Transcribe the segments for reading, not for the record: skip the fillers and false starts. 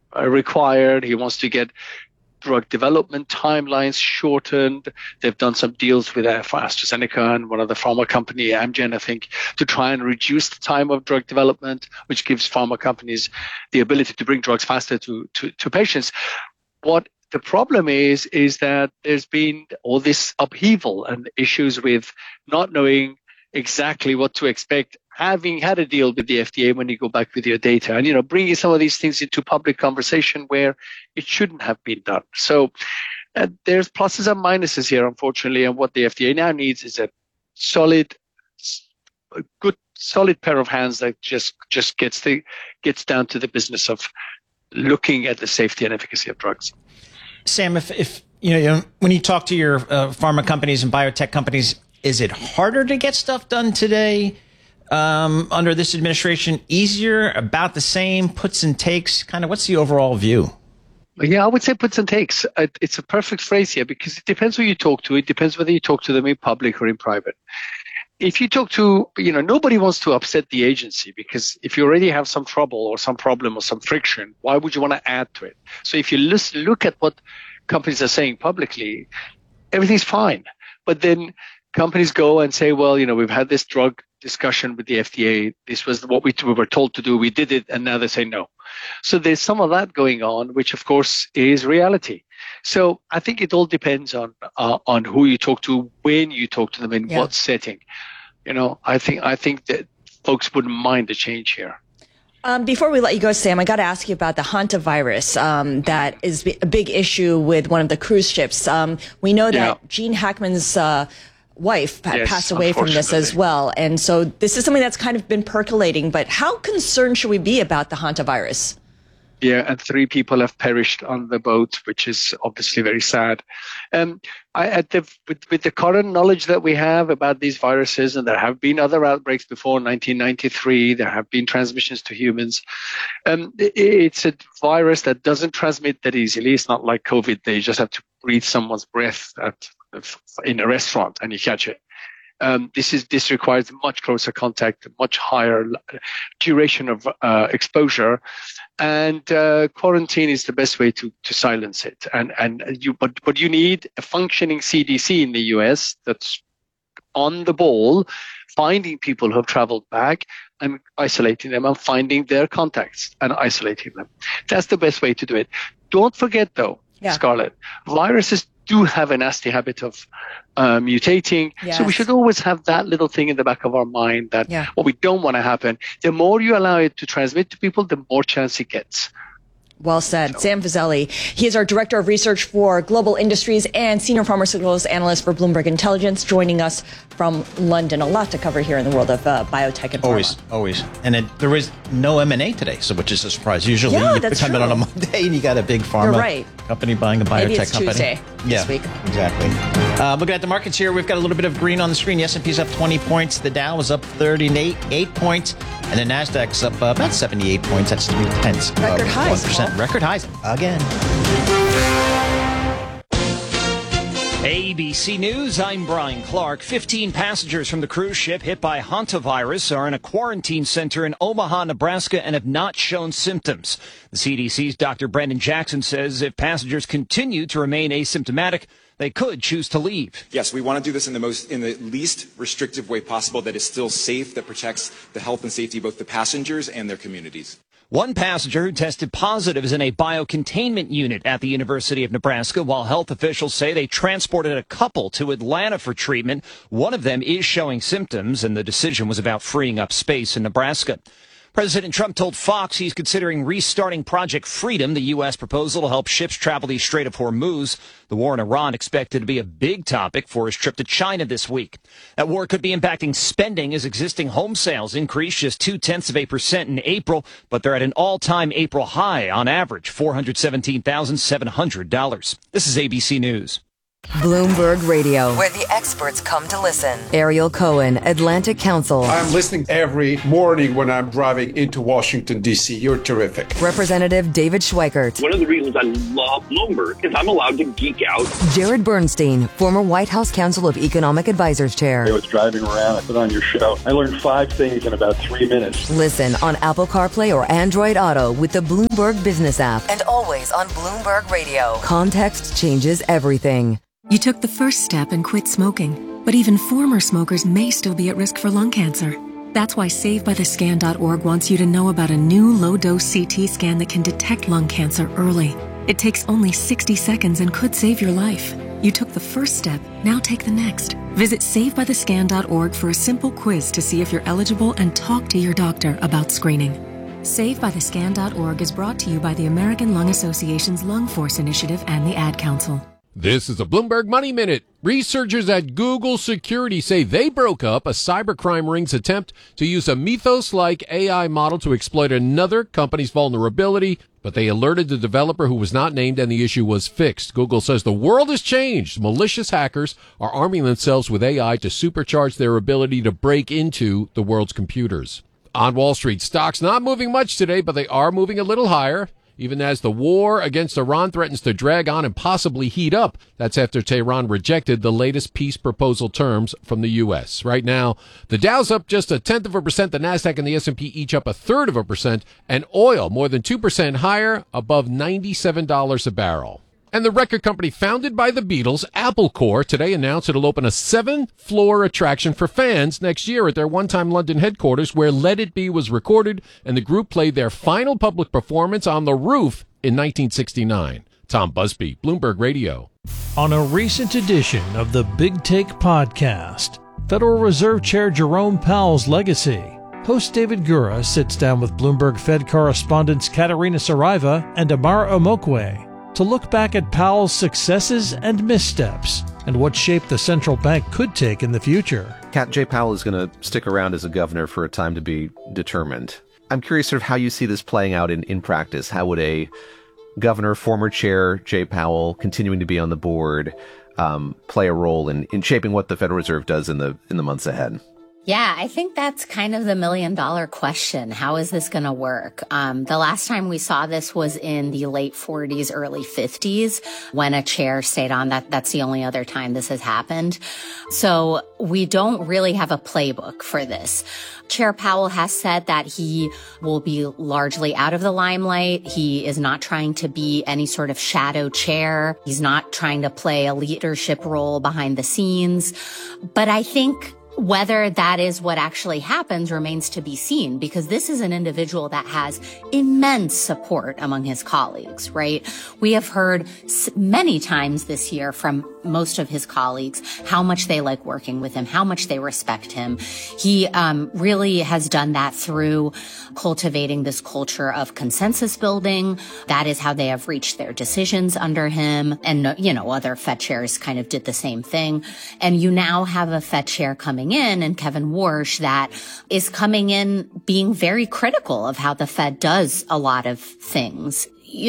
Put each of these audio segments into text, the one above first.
required. He wants to get drug development timelines shortened. They've done some deals with AstraZeneca and one other pharma company, Amgen, I think, to try and reduce the time of drug development, which gives pharma companies the ability to bring drugs faster to patients. What the problem is that there's been all this upheaval and issues with not knowing exactly what to expect, having had a deal with the FDA when you go back with your data, and bringing some of these things into public conversation where it shouldn't have been done. So there's pluses and minuses here, unfortunately, and what the FDA now needs is a good solid pair of hands that just gets down to the business of looking at the safety and efficacy of drugs. Sam, if when you talk to your pharma companies and biotech companies, is it harder to get stuff done today under this administration? Easier? About the same? Puts and takes? Kind of what's the overall view? Yeah, I would say puts and takes. It's a perfect phrase here because it depends who you talk to. It depends whether you talk to them in public or in private. If you talk to, nobody wants to upset the agency because if you already have some trouble or some problem or some friction, why would you want to add to it? So if you look at what companies are saying publicly, everything's fine. But then companies go and say, well, we've had this drug discussion with the FDA. This was what we were told to do. We did it. And now they say no. So there's some of that going on, which of course is reality. So I think it all depends on who you talk to, when you talk to them, in what setting. I think that folks wouldn't mind the change here. Before we let you go, Sam, I got to ask you about the hantavirus that is a big issue with one of the cruise ships. We know that Gene Hackman's wife passed away from this as well. And so this is something that's kind of been percolating. But how concerned should we be about the hantavirus? Yeah, and 3 people have perished on the boat, which is obviously very sad. With the current knowledge that we have about these viruses, and there have been other outbreaks before 1993, there have been transmissions to humans. It's a virus that doesn't transmit that easily. It's not like COVID. They just have to breathe someone's breath in a restaurant and you catch it. This requires much closer contact, much higher duration of exposure, and quarantine is the best way to silence it. But you need a functioning CDC in the US that's on the ball, finding people who have traveled back and isolating them, and finding their contacts and isolating them. That's the best way to do it. Don't forget, though, Scarlett, viruses do have a nasty habit of mutating. Yes. So we should always have that little thing in the back of our mind that what we don't want to happen. The more you allow it to transmit to people, the more chance it gets. Well said. So. Sam Fazeli. He is our Director of Research for Global Industries and Senior Pharmaceuticals Analyst for Bloomberg Intelligence, joining us from London. A lot to cover here in the world of biotech and pharma. Always. And there was no M&A today, which is a surprise. Usually you come in on a Monday and you got a big pharma company buying a biotech Maybe it's company. Tuesday this week. Exactly. Looking at the markets here, we've got a little bit of green on the screen. The S&P's up 20 points. The Dow is up 38 points. And the Nasdaq's up about 78 points. That's 0.3 Record highs. 1%. Record highs again. ABC News, I'm Brian Clark. 15 passengers from the cruise ship hit by hantavirus are in a quarantine center in Omaha, Nebraska, and have not shown symptoms. The CDC's Dr. Brendan Jackson says if passengers continue to remain asymptomatic, they could choose to leave. Yes, we want to do this in the least restrictive way possible that is still safe, that protects the health and safety of both the passengers and their communities. One passenger who tested positive is in a biocontainment unit at the University of Nebraska, while health officials say they transported a couple to Atlanta for treatment. One of them is showing symptoms, and the decision was about freeing up space in Nebraska. President Trump told Fox he's considering restarting Project Freedom, the U.S. proposal to help ships travel the Strait of Hormuz. The war in Iran expected to be a big topic for his trip to China this week. That war could be impacting spending as existing home sales increased just 0.2% in April, but they're at an all-time April high on average, $417,700. This is ABC News. Bloomberg Radio, where the experts come to listen. Ariel Cohen, Atlantic Council. I'm listening every morning when I'm driving into Washington, D.C. You're terrific. Representative David Schweikert. One of the reasons I love Bloomberg is I'm allowed to geek out. Jared Bernstein, former White House Council of Economic Advisors Chair. I was driving around, I put on your show. I learned 5 things in about 3 minutes. Listen on Apple CarPlay or Android Auto with the Bloomberg Business app. And always on Bloomberg Radio. Context changes everything. You took the first step and quit smoking, but even former smokers may still be at risk for lung cancer. That's why SaveByTheScan.org wants you to know about a new low-dose CT scan that can detect lung cancer early. It takes only 60 seconds and could save your life. You took the first step, now take the next. Visit SaveByTheScan.org for a simple quiz to see if you're eligible and talk to your doctor about screening. SaveByTheScan.org is brought to you by the American Lung Association's Lung Force Initiative and the Ad Council. This is a Bloomberg Money Minute. Researchers at Google Security say they broke up a cybercrime ring's attempt to use a Mythos-like AI model to exploit another company's vulnerability, but they alerted the developer who was not named and the issue was fixed. Google says the world has changed. Malicious hackers are arming themselves with AI to supercharge their ability to break into the world's computers. On Wall Street, stocks not moving much today, but they are moving a little higher, even as the war against Iran threatens to drag on and possibly heat up. That's after Tehran rejected the latest peace proposal terms from the U.S. Right now, the Dow's up just 0.1%, the NASDAQ and the S&P each up 0.33%, and oil more than 2% higher, above $97 a barrel. And the record company founded by the Beatles, Apple Corps, today announced it'll open a 7th-floor attraction for fans next year at their one-time London headquarters, where Let It Be was recorded, and the group played their final public performance on the roof in 1969. Tom Busby, Bloomberg Radio. On a recent edition of the Big Take podcast, Federal Reserve Chair Jerome Powell's legacy. Host David Gura sits down with Bloomberg Fed correspondents Katerina Saraiva and Amara Omokwe to look back at Powell's successes and missteps and what shape the central bank could take in the future. Kat, Jay Powell is going to stick around as a governor for a time to be determined. I'm curious sort of how you see this playing out in practice. How would a governor, former chair Jay Powell, continuing to be on the board, play a role in shaping what the Federal Reserve does in the months ahead? Yeah, I think that's kind of the million-dollar question. How is this going to work? The last time we saw this was in the late 40s, early 50s, when a chair stayed on. That's the only other time this has happened. So we don't really have a playbook for this. Chair Powell has said that he will be largely out of the limelight. He is not trying to be any sort of shadow chair. He's not trying to play a leadership role behind the scenes. But I think whether that is what actually happens remains to be seen, because this is an individual that has immense support among his colleagues, right? We have heard many times this year from most of his colleagues how much they like working with him, how much they respect him. He really has done that through cultivating this culture of consensus building. That is how they have reached their decisions under him. And, other Fed chairs kind of did the same thing. And you now have a Fed chair coming in, and Kevin Warsh, that is coming in being very critical of how the Fed does a lot of things.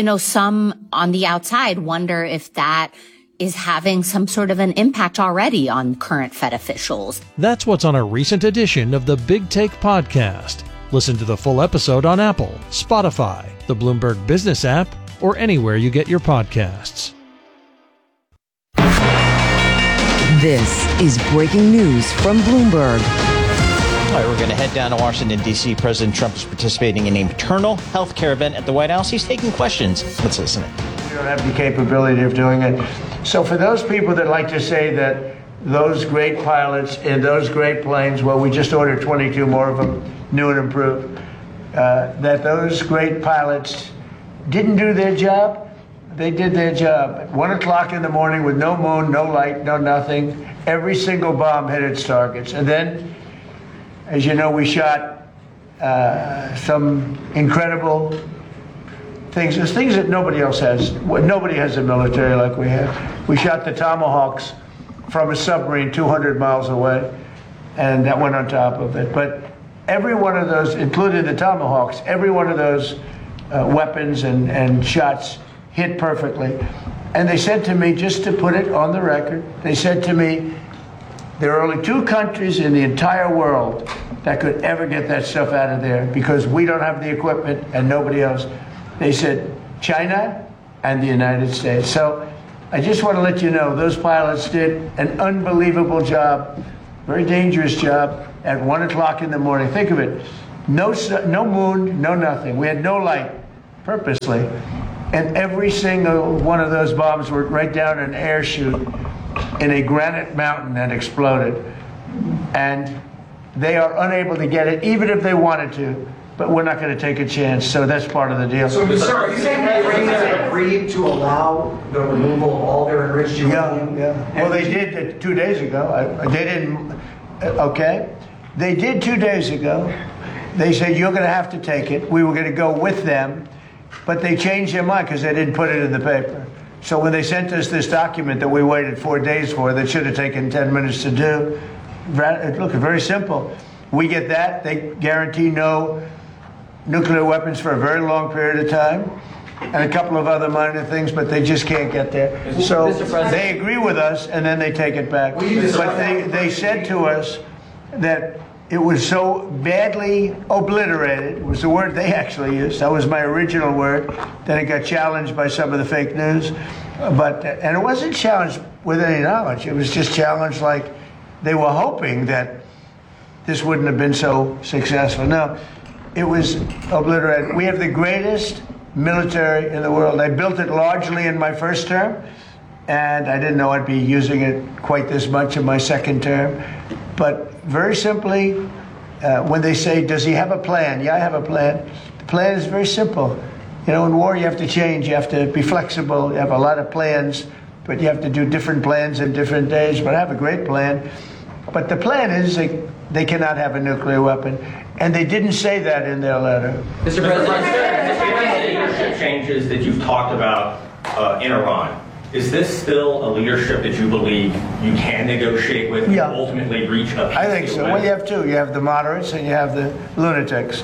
Some on the outside wonder if that is having some sort of an impact already on current Fed officials. That's what's on a recent edition of the Big Take podcast. Listen to the full episode on Apple, Spotify, the Bloomberg Business app, or anywhere you get your podcasts. This is breaking news from Bloomberg. All right, we're going to head down to Washington, D.C. President Trump is participating in a maternal health care event at the White House. He's taking questions. Let's listen in. We don't have the capability of doing it. So for those people that like to say that those great pilots in those great planes, well, we just ordered 22 more of them, new and improved, that those great pilots didn't do their job, they did their job. At 1 o'clock in the morning with no moon, no light, no nothing, every single bomb hit its targets. And then, as you know, we shot some incredible things. There's things that nobody else has. Nobody has a military like we have. We shot the Tomahawks from a submarine 200 miles away, and that went on top of it. But every one of those, including the Tomahawks, every one of those weapons and shots hit perfectly. And they said to me, just to put it on the record, they said to me, there are only 2 countries in the entire world that could ever get that stuff out of there because we don't have the equipment and nobody else. They said China and the United States. So I just want to let you know, those pilots did an unbelievable job, very dangerous job at 1 o'clock in the morning. Think of it. No moon, no nothing. We had no light, purposely. And every single one of those bombs went right down an air chute in a granite mountain and exploded. And they are unable to get it, even if they wanted to. But we're not going to take a chance, so that's part of the deal. So, sir, are you saying that Iran agreed to allow the removal of all their enriched uranium? Yeah. Well, they did it 2 days ago. They didn't. Okay. They did 2 days ago. They said, you're going to have to take it. We were going to go with them. But they changed their mind because they didn't put it in the paper. So when they sent us this document that we waited 4 days for, that should have taken 10 minutes to do, look, very simple. We get that. They guarantee no nuclear weapons for a very long period of time, and a couple of other minor things, but they just can't get there. So they agree with us, and then they take it back. But they said to us that it was so badly obliterated, was the word they actually used. That was my original word. Then it got challenged by some of the fake news. And it wasn't challenged with any knowledge. It was just challenged like they were hoping that this wouldn't have been so successful. No, it was obliterated. We have the greatest military in the world. I built it largely in my first term, and I didn't know I'd be using it quite this much in my second term. But very simply, when they say, does he have a plan? Yeah, I have a plan. The plan is very simple. You know, in war, you have to change. You have to be flexible. You have a lot of plans, but you have to do different plans in different days. But I have a great plan. But the plan is they cannot have a nuclear weapon. And they didn't say that in their letter. Mr. President, given the leadership changes that you've talked about in Iran, is this still a leadership that you believe you can negotiate with and ultimately reach a peace? I think so. Well, you have 2. You have the moderates and you have the lunatics.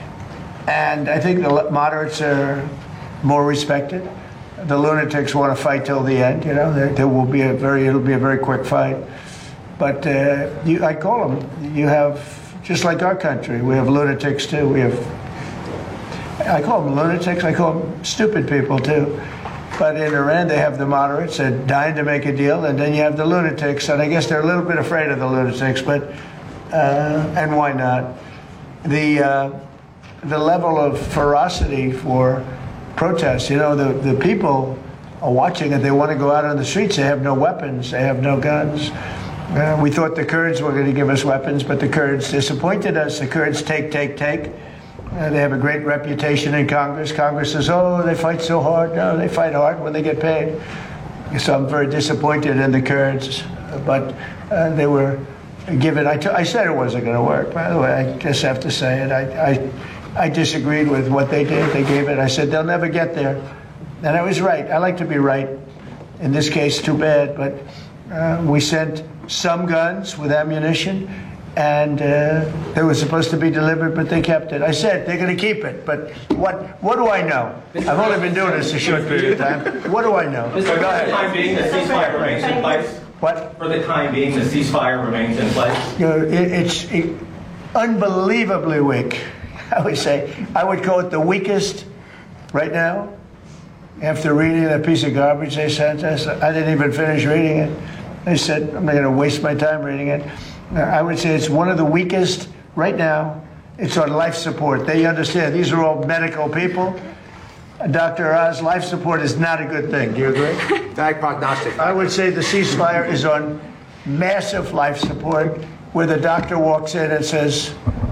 And I think the moderates are more respected. The lunatics want to fight till the end. You know, it'll be a very quick fight. But I call them. You have, just like our country, we have lunatics too. I call them lunatics. I call them stupid people too. But in Iran, they have the moderates that are dying to make a deal, and then you have the lunatics, and I guess they're a little bit afraid of the lunatics, but and why not? The level of ferocity for protests, you know, the people are watching it. They want to go out on the streets. They have no weapons. They have no guns. We thought the Kurds were going to give us weapons, but the Kurds disappointed us. The Kurds take. They have a great reputation in Congress. Congress says, oh, they fight so hard. No, they fight hard when they get paid. So I'm very disappointed in the Kurds. But they were given, I said it wasn't going to work. By the way, I just have to say it. I disagreed with what they did. They gave it. I said, they'll never get there. And I was right. I like to be right. In this case, too bad. But we sent some guns with ammunition. And they were supposed to be delivered, but they kept it. I said they're going to keep it, but what do I know? I've only been doing this a short period of time. What do I know? For the time being, the ceasefire remains in place? What? For the time being, the ceasefire remains in place? You know, it's unbelievably weak, I would say. I would call it the weakest right now. After reading that piece of garbage they sent us, I didn't even finish reading it. They said, I'm not going to waste my time reading it. I would say it's one of the weakest right now. It's on life support. They understand. These are all medical people. Dr. Oz, life support is not a good thing. Do you agree? Bad prognostic. I would say the ceasefire is on massive life support, where the doctor walks in and says,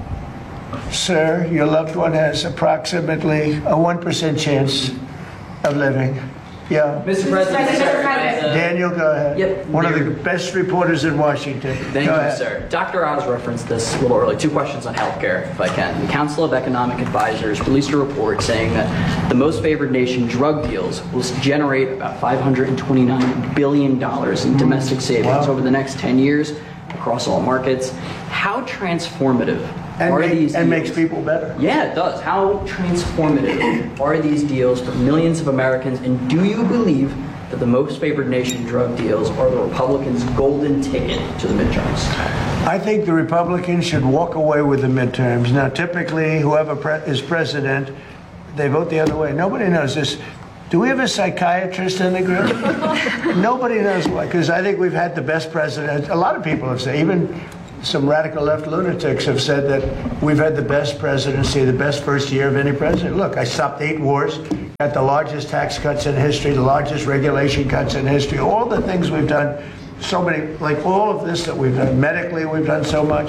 sir, your loved one has approximately a 1% chance of living. Yeah. Mr. President, sir. Daniel, go ahead. Yep. One of the best reporters in Washington. Thank you, sir. Dr. Oz referenced this a little early. 2 questions on healthcare, if I can. The Council of Economic Advisors released a report saying that the most favored nation drug deals will generate about $529 billion in domestic savings over the next 10 years across all markets. How transformative are these deals? And makes people better. Yeah, it does. How transformative are these deals for millions of Americans? And do you believe that the most favored nation drug deals are the Republicans' golden ticket to the midterms? I think the Republicans should walk away with the midterms. Now, typically, whoever is president, they vote the other way. Nobody knows this. Do we have a psychiatrist in the group? Nobody knows why, because I think we've had the best president. A lot of people have said, even some radical left lunatics have said that we've had the best presidency, the best first year of any president. Look, I stopped 8 wars, got the largest tax cuts in history, the largest regulation cuts in history, all the things we've done, so many, like all of this that we've done. Medically, we've done so much.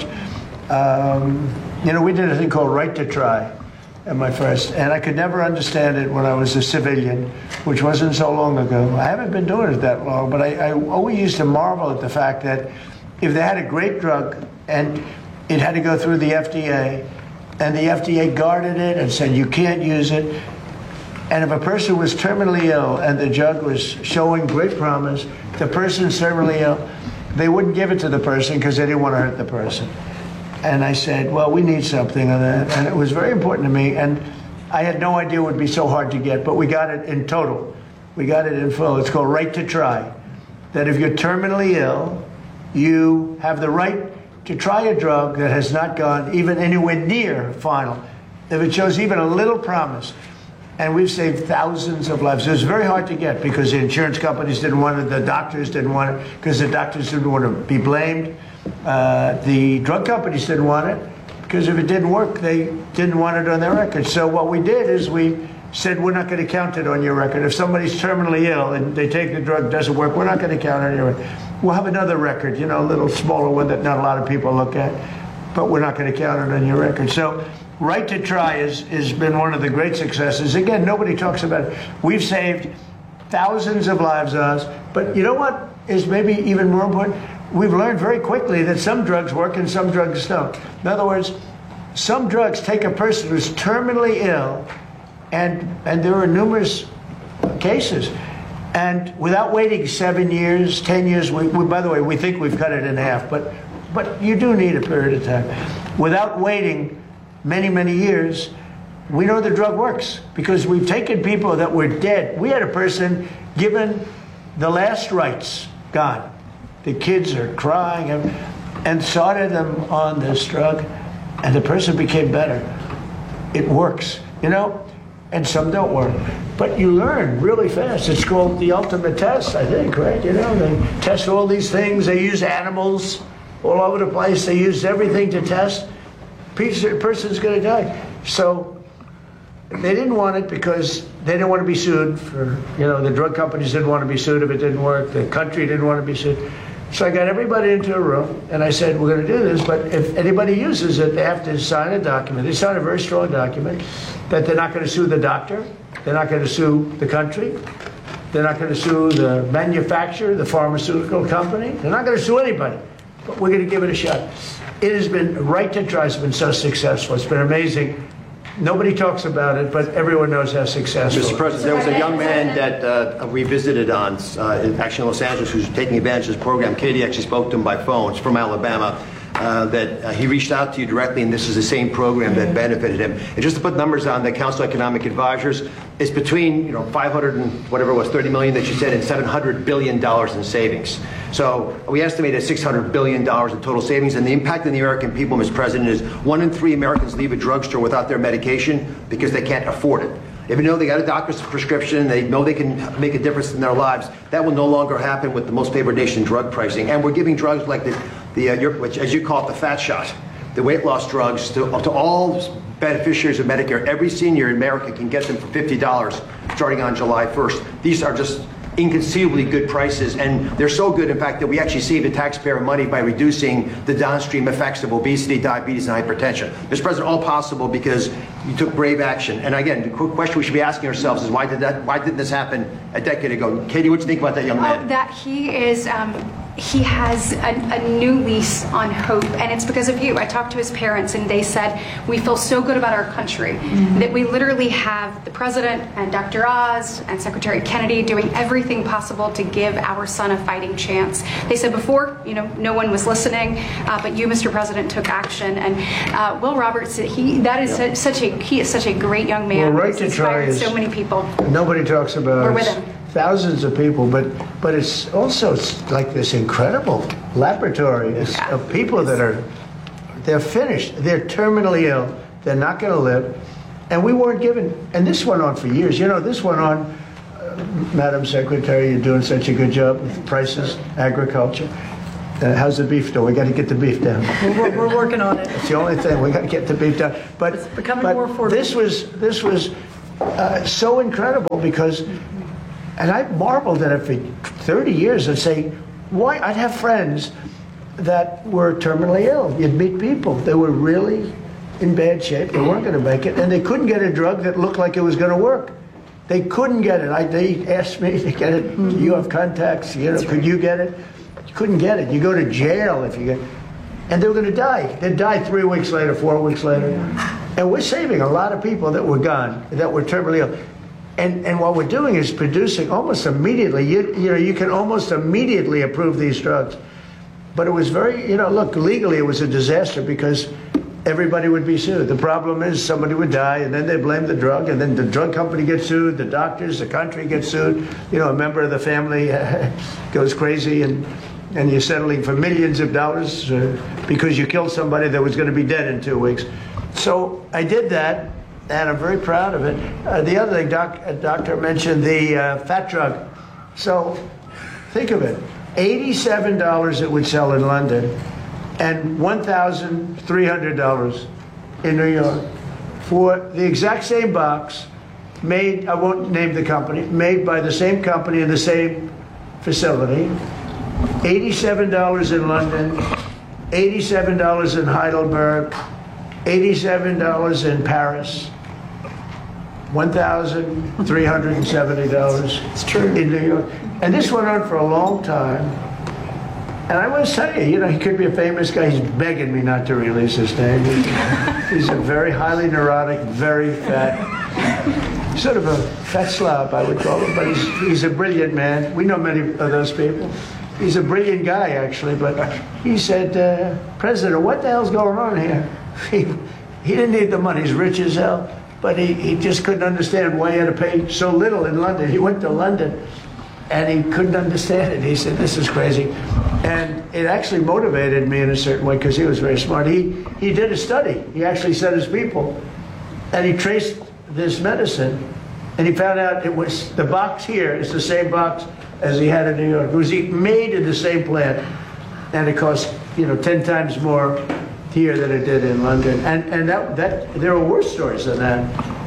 We did a thing called Right to Try at my first, and I could never understand it when I was a civilian, which wasn't so long ago. I haven't been doing it that long, but I always used to marvel at the fact that if they had a great drug and it had to go through the FDA, and the FDA guarded it and said you can't use it, and if a person was terminally ill and the drug was showing great promise, the person's terminally ill, they wouldn't give it to the person because they didn't want to hurt the person. And I said, well, we need something on that. And it was very important to me. And I had no idea it would be so hard to get, but we got it in total. We got it in full. It's called Right to Try. That if you're terminally ill, you have the right to try a drug that has not gone even anywhere near final. If it shows even a little promise. And we've saved thousands of lives. It was very hard to get because the insurance companies didn't want it, the doctors didn't want it, because the doctors didn't want to be blamed. The drug companies didn't want it because if it didn't work, they didn't want it on their record. So what we did is we said, we're not going to count it on your record. If somebody's terminally ill and they take the drug, doesn't work, we're not going to count it on your record. We'll have another record, a little smaller one that not a lot of people look at, but we're not going to count it on your record. So Right to Try has been one of the great successes. Again, nobody talks about it. We've saved thousands of lives on us, but you know what is maybe even more important? We've learned very quickly that some drugs work and some drugs don't. In other words, some drugs take a person who's terminally ill, and there are numerous cases, and without waiting 7 years, 10 years, by the way, we think we've cut it in half, but you do need a period of time. Without waiting many, many years, we know the drug works because we've taken people that were dead. We had a person given the last rites, gone. The kids are crying and started them on this drug, and the person became better. It works, and some don't work. But you learn really fast. It's called the ultimate test, I think, right? They test all these things. They use animals all over the place. They use everything to test. Person's going to die. So they didn't want it because they didn't want to be sued for, the drug companies didn't want to be sued if it didn't work. The country didn't want to be sued. So I got everybody into a room, and I said, we're going to do this, but if anybody uses it, they have to sign a document. They sign a very strong document that they're not going to sue the doctor, they're not going to sue the country, they're not going to sue the manufacturer, the pharmaceutical company, they're not going to sue anybody, but we're going to give it a shot. It has been, Right to Try has been so successful. It's been amazing. Nobody talks about it, but everyone knows how successful. Mr. President, there was a young man that we visited actually in Los Angeles, who's taking advantage of this program. Katie actually spoke to him by phone. It's from Alabama. That he reached out to you directly, and this is the same program that benefited him. And just to put numbers on the Council of Economic Advisors, it's between 500 and whatever it was, 30 million that you said, and $700 billion in savings. So we estimated $600 billion in total savings, and the impact on the American people, Mr. President, is 1 in 3 Americans leave a drugstore without their medication because they can't afford it. If they got a doctor's prescription, they know they can make a difference in their lives, that will no longer happen with the most favored nation drug pricing. And we're giving drugs like which, as you call it, the fat shot, the weight loss drugs to all beneficiaries of Medicare. Every senior in America can get them for $50 starting on July 1st. These are just inconceivably good prices, and they're so good, in fact, that we actually save the taxpayer money by reducing the downstream effects of obesity, diabetes, and hypertension. Mr. President, all possible because you took brave action. And again, the quick question we should be asking ourselves is why didn't this happen a decade ago? Katie, what do you think about that young man? That he has a new lease on hope, and it's because of you. I talked to his parents, and they said, we feel so good about our country that we literally have the president and Dr. Oz and Secretary Kennedy doing everything possible to give our son a fighting chance. They said before, no one was listening, but you, Mr. President, took action. And Will Roberts, he is such a great young man. Well, Right to Try is so many people. Nobody talks about it. We're with him. thousands of people, but it's also like this incredible laboratory of people that they're finished. They're terminally ill. They're not going to live. And we weren't given, and this went on for years. This went on, Madam Secretary, you're doing such a good job with prices, agriculture. How's the beef doing? We got to get the beef down. We're working on it. It's the only thing. We got to get the beef down. But it's becoming more affordable. This was so incredible because, and I marveled at it for 30 years and say, why? I'd have friends that were terminally ill. You'd meet people. They were really in bad shape. They weren't going to make it, and they couldn't get a drug that looked like it was going to work. They couldn't get it. They asked me to get it. Do you have contacts? Could you get it? You couldn't get it. You go to jail if you get it. And they were going to die. They'd die 3 weeks later, 4 weeks later. And we're saving a lot of people that were gone, that were terminally ill. And what we're doing is producing almost immediately. You can almost immediately approve these drugs. But it was very, look, legally it was a disaster because everybody would be sued. The problem is somebody would die, and then they blame the drug, and then the drug company gets sued, the doctors, the country gets sued. A member of the family goes crazy, and you're settling for millions of dollars because you killed somebody that was going to be dead in 2 weeks. So I did that, and I'm very proud of it. The other thing, doctor mentioned the fat drug. So think of it. $87 it would sell in London, and $1,300 in New York for the exact same box, made, I won't name the company, made by the same company in the same facility. $87 in London, $87 in Heidelberg, $87 in Paris, $1,370 in New York. And this went on for a long time. And I must say, he could be a famous guy. He's begging me not to release his name. He's a very highly neurotic, very fat, sort of a fat slob, I would call him. But he's a brilliant man. We know many of those people. He's a brilliant guy, actually. But he said, President, what the hell's going on here? He didn't need the money. He's rich as hell. But he just couldn't understand why he had to pay so little in London. He went to London, and he couldn't understand it. He said, this is crazy. And it actually motivated me in a certain way because he was very smart. He did a study. He actually sent his people, and he traced this medicine, and he found out it was, the box here is the same box as he had in New York. It was made in the same plant, and it cost 10 times more here than it did in London. And that there were worse stories than that.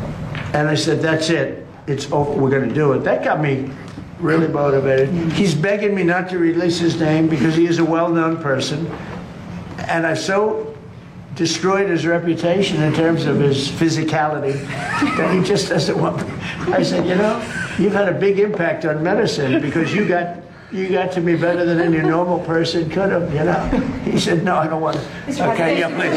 And I said, that's it. It's over. We're going to do it. That got me really motivated. He's begging me not to release his name because he is a well-known person. And I so destroyed his reputation in terms of his physicality that he just doesn't want me. I said, you've had a big impact on medicine because you got to be better than any normal person could have, He said, no, I don't want to. Okay, yeah, please.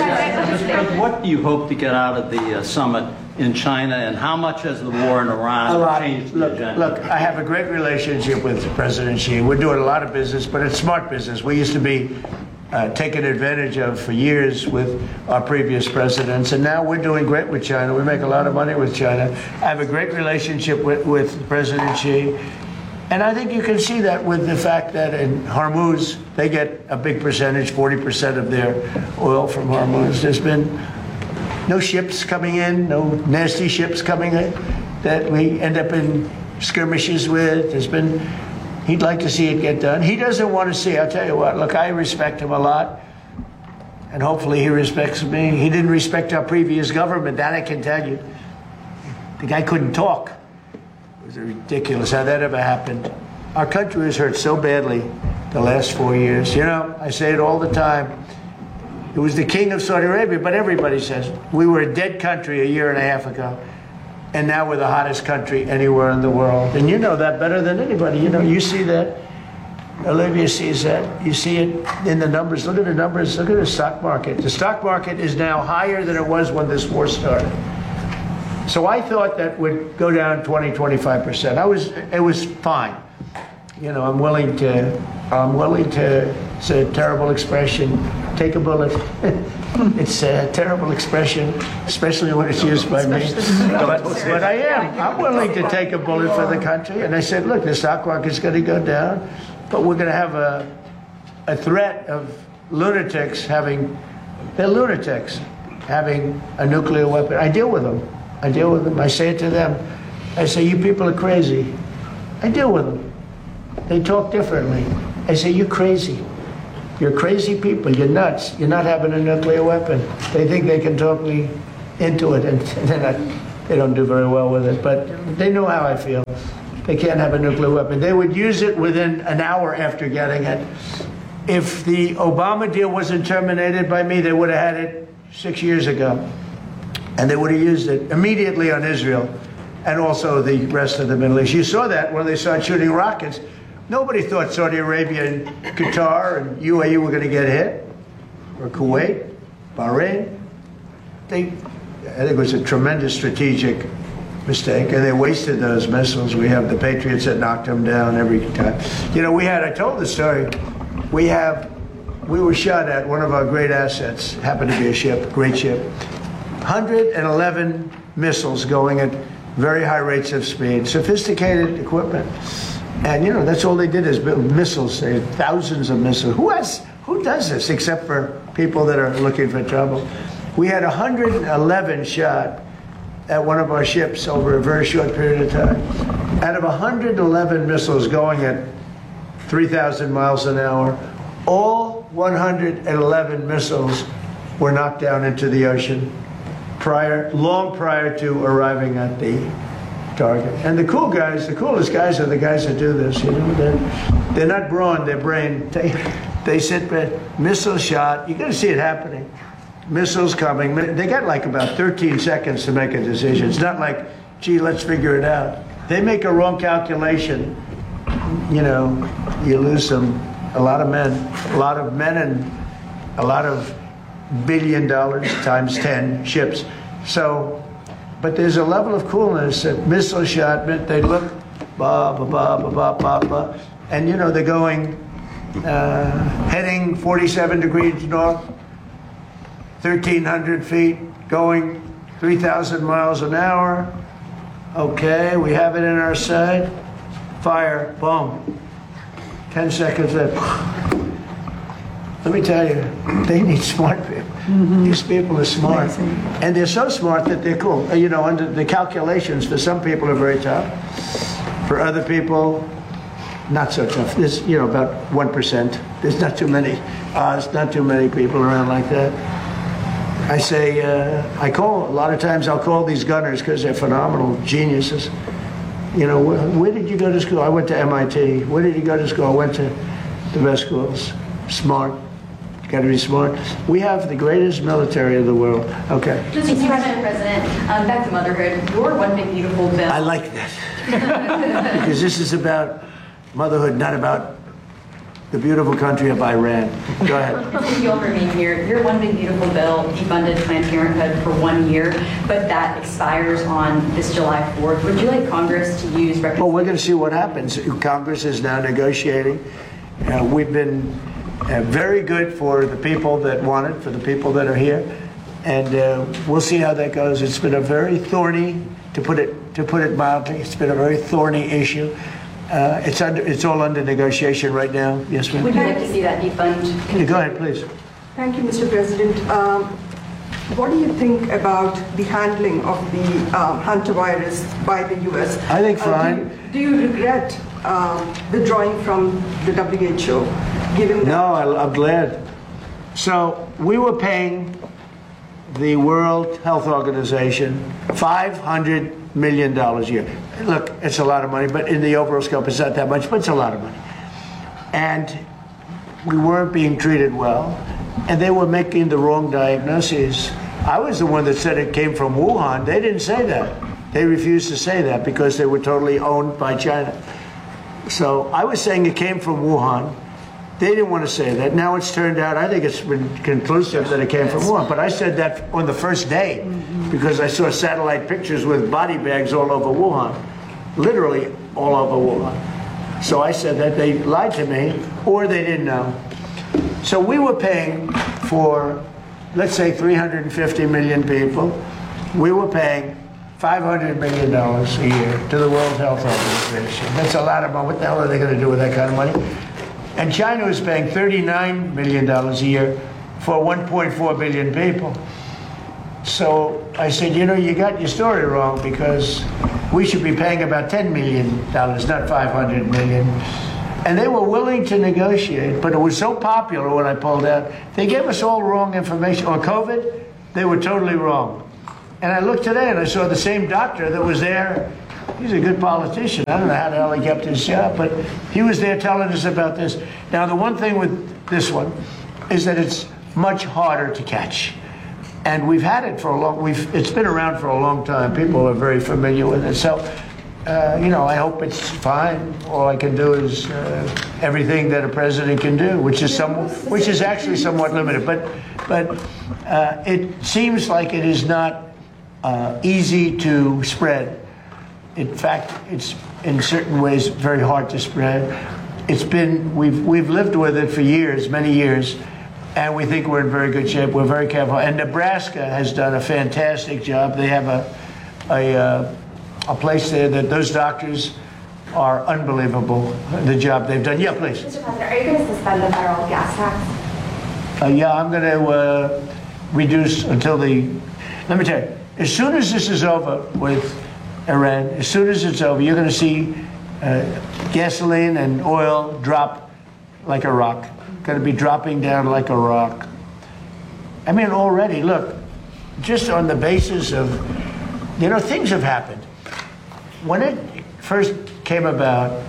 What do you hope to get out of the summit in China, and how much has the war in Iran changed the agenda? Look, I have a great relationship with President Xi. We're doing a lot of business, but it's smart business. We used to be taken advantage of for years with our previous presidents, and now we're doing great with China. We make a lot of money with China. I have a great relationship with President Xi. And I think you can see that with the fact that in Hormuz, they get a big percentage, 40% of their oil from Hormuz. There's been no ships coming in, no nasty ships coming in that we end up in skirmishes with. He'd like to see it get done. He doesn't want to see, I'll tell you what, look, I respect him a lot, and hopefully he respects me. He didn't respect our previous government, that I can tell you. The guy couldn't talk. It was ridiculous how that ever happened. Our country was hurt so badly the last 4 years. I say it all the time. It was the king of Saudi Arabia, but everybody says we were a dead country a year and a half ago, and now we're the hottest country anywhere in the world. And you know that better than anybody. You see that. Olivia sees that. You see it in the numbers. Look at the numbers. Look at the stock market. The stock market is now higher than it was when this war started. So I thought that would go down 20–25%. It was fine. I'm willing to, it's a terrible expression, take a bullet It's a terrible expression, especially when it's used by me. But I am. I'm willing to take a bullet for the country. And I said, look, the stock market's going to go down, but we're going to have a threat of lunatics having a nuclear weapon. I deal with them. I say it to them. I say, you people are crazy. I deal with them. They talk differently. I say, you're crazy. You're crazy people. You're nuts. You're not having a nuclear weapon. They think they can talk me into it, and they don't do very well with it. But they know how I feel. They can't have a nuclear weapon. They would use it within an hour after getting it. If the Obama deal wasn't terminated by me, they would have had it 6 years ago. And they would have used it immediately on Israel and also the rest of the Middle East. You saw that when they started shooting rockets. Nobody thought Saudi Arabia and Qatar and UAE were going to get hit, or Kuwait, Bahrain. I think it was a tremendous strategic mistake, and they wasted those missiles. We have the Patriots that knocked them down every time. You know, I told the story, we were shot at one of our great assets, happened to be a ship, great ship, 111 missiles going at very high rates of speed, sophisticated equipment. And, you know, that's all they did is build missiles. They had thousands of missiles. Who does this except for people that are looking for trouble? We had 111 shot at one of our ships over a very short period of time. Out of 111 missiles going at 3,000 miles an hour, all 111 missiles were knocked down into the ocean long prior to arriving at the target. And the coolest guys are the guys that do this. You know, they're not brawn, they're brain. They sit back, missile shot. You got to see it happening. Missiles coming. They got like about 13 seconds to make a decision. It's not like, gee, let's figure it out. They make a wrong calculation. You know, you lose a lot of men, and a lot of $1 billion times 10 ships. So. But there's a level of coolness that missile shot meant they look, and you know, they're going, heading 47 degrees north, 1,300 feet, going 3,000 miles an hour. Okay, we have it in our sight. Fire, boom. 10 seconds left. Let me tell you, they need smart people. Mm-hmm. These people are smart. And they're so smart that they're cool. You know, under the calculations, for some people are very tough. For other people, not so tough. There's, you know, about 1%. There's not too many. Not too many people around like that. I say, a lot of times I'll call these gunners because they're phenomenal geniuses. You know, where did you go to school? I went to MIT. Where did you go to school? I went to the best schools. Smart. Got to be smart. We have the greatest military in the world. Okay. Mr. President, back to motherhood. You're one big beautiful bill. I like that. Because this is about motherhood, not about the beautiful country of Iran. Go ahead. You'll remain here. Your one big beautiful bill defunded Planned Parenthood for 1 year, but that expires on this July 4th. Would you like Congress to use... Well, we're going to see what happens. Congress is now negotiating. We've been very good for the people that want it, for the people that are here, and we'll see how that goes. It's been a very thorny, to put it mildly, it's been a very thorny issue. It's all under negotiation right now. Yes, ma'am. Would you like to see that defund? Yeah, go ahead, please. Thank you, Mr. President. What do you think about the handling of the hantavirus by the U.S.? I think fine. Do you regret withdrawing from the WHO? No, I'm glad. So we were paying the World Health Organization $500 million a year. Look, it's a lot of money, but in the overall scope, it's not that much, but it's a lot of money. And we weren't being treated well, and they were making the wrong diagnoses. I was the one that said it came from Wuhan. They didn't say that. They refused to say that because they were totally owned by China. So I was saying it came from Wuhan. They didn't want to say that. Now it's turned out, I think it's been conclusive that it came from Wuhan. But I said that on the first day because I saw satellite pictures with body bags all over Wuhan, literally all over Wuhan. So I said that they lied to me or they didn't know. So we were paying for let's say 350 million people, we were paying $500 million a year to the World Health Organization. That's a lot of money. What the hell are they going to do with that kind of money? And China was paying $39 million a year for 1.4 billion people. So I said, you know, you got your story wrong, because we should be paying about $10 million, not $500 million. And they were willing to negotiate, but it was so popular when I pulled out, they gave us all wrong information. On COVID, they were totally wrong. And I looked today and I saw the same doctor that was there. He's a good politician. I don't know how the hell he kept his job, but he was there telling us about this. Now, the one thing with this one is that it's much harder to catch. And we've had it for a long, it's been around for a long time. People are very familiar with it. So, you know, I hope it's fine. All I can do is everything that a president can do, which is actually somewhat limited. But it seems like it is not easy to spread. In fact, it's in certain ways very hard to spread. It's been, we've lived with it for years, many years, and we think we're in very good shape. We're very careful. And Nebraska has done a fantastic job. They have a place there that those doctors are unbelievable, the job they've done. Yeah, please. Mr. President, are you going to suspend the federal gas tax? Yeah, I'm going to reduce until let me tell you, as soon as this is over with Iran, as soon as it's over, you're going to see gasoline and oil drop like a rock. Going to be dropping down like a rock. I mean, already, look, just on the basis of, you know, things have happened. When it first came about,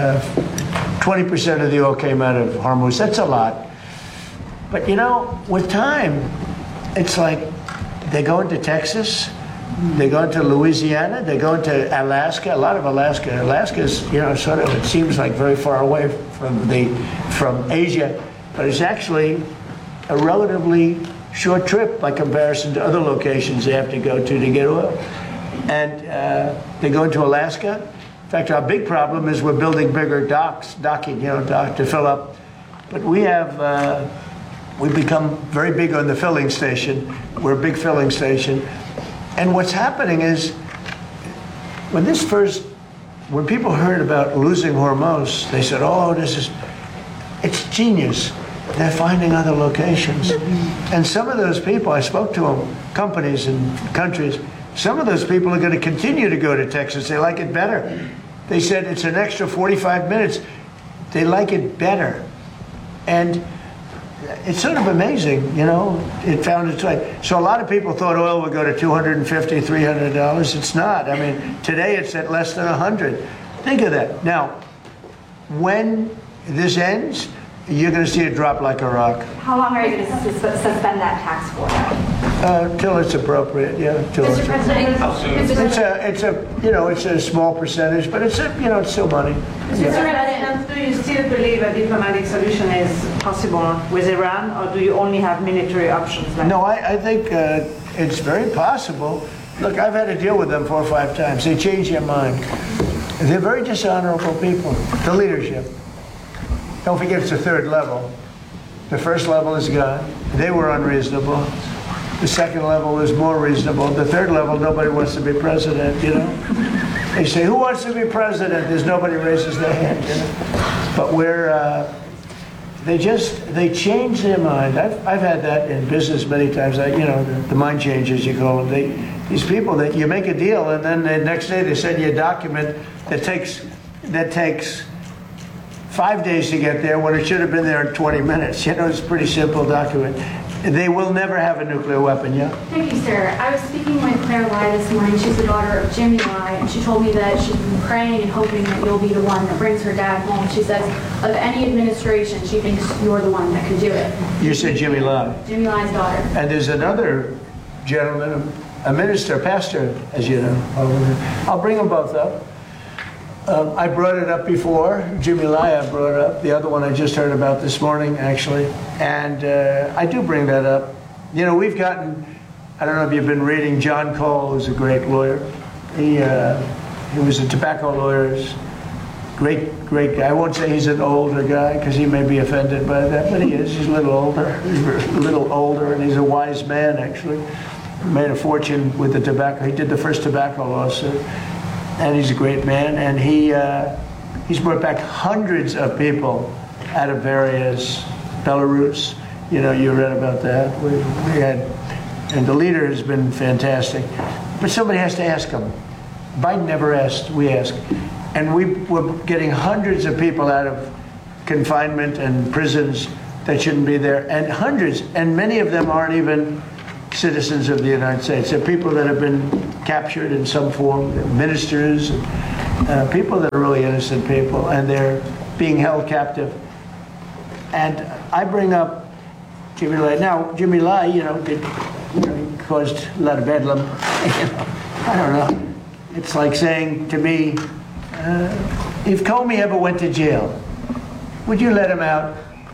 20% of the oil came out of Hormuz. That's a lot. But, you know, with time, it's like they go into Texas, they go into Louisiana, they go into Alaska, a lot of Alaska. Alaska's, you know, sort of, it seems like very far away from Asia, but it's actually a relatively short trip by comparison to other locations they have to go to get oil. And they go into Alaska. In fact, our big problem is we're building bigger docking, to fill up. But we have, we've become very big on the filling station. We're a big filling station. And what's happening is, when people heard about losing Hormuz, they said, oh, it's genius. They're finding other locations. And some of those people, I spoke to them, companies and countries, some of those people are going to continue to go to Texas. They like it better. They said it's an extra 45 minutes. They like it better. And it's sort of amazing, you know, it found its way. So a lot of people thought oil would go to $250, $300. It's not. I mean, today it's at less than 100. Think of that. Now, when this ends, you're going to see it drop like a rock. How long are you going to suspend that tax for? Till it's appropriate, yeah. Mr. President, it's a small percentage, but it's still money. Mr. President, do you still believe a diplomatic solution is possible with Iran, or do you only have military options? No, I think it's very possible. Look, I've had to deal with them 4 or 5 times. They change their mind. They're very dishonorable people, the leadership. Don't forget it's the 3rd level. The 1st level is gone. They were unreasonable. The 2nd level is more reasonable. The 3rd level, nobody wants to be president, you know? They say, who wants to be president? There's nobody raises their hand, you know? But they change their mind. I've had that in business many times. The mind changes, you call them. These people that you make a deal, and then the next day they send you a document that takes 5 days to get there when it should have been there in 20 minutes. You know, it's a pretty simple document. They will never have a nuclear weapon, yeah? Thank you, sir. I was speaking with Claire Lai this morning. She's the daughter of Jimmy Lai, and she told me that she's been praying and hoping that you'll be the one that brings her dad home. She says of any administration, she thinks you're the one that could do it. You said Jimmy Lai? Jimmy Lai's daughter. And there's another gentleman, a minister, a pastor, as you know. I'll bring them both up. I brought it up before. Jimmy Lai, I brought it up. The other one I just heard about this morning, actually. And I do bring that up. You know, we've gotten, I don't know if you've been reading John Cole, who's a great lawyer. He was a tobacco lawyer's great guy. I won't say he's an older guy because he may be offended by that, but he is. He's a little older. And he's a wise man, actually. He made a fortune with the tobacco. He did the first tobacco lawsuit, and he's a great man. And he's brought back hundreds of people out of various Belarus. You know, you read about that. We had, and the leader has been fantastic. But somebody has to ask him. Biden never asked. We asked. And we're getting hundreds of people out of confinement and prisons that shouldn't be there, and hundreds, and many of them aren't even citizens of the United States. They're people that have been captured in some form, ministers, people that are really innocent people, and they're being held captive. And I bring up Jimmy Lai. Now, Jimmy Lai, he caused a lot of bedlam. I don't know. It's like saying to me, if Comey ever went to jail, would you let him out?